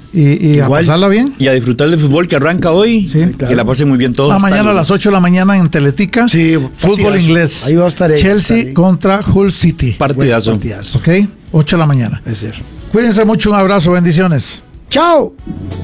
y a pasarla bien. Y a disfrutar del fútbol que arranca hoy. Sí, que la pasen muy bien todos. Mañana a las 8 de la mañana en Teletica. Sí, fútbol partidazo. inglés. Ahí va a estar Chelsea contra Hull City. Partidazo. Partidazo. Ok, 8 de la mañana. Es cierto. Cuídense mucho, un abrazo, bendiciones. ¡Chao!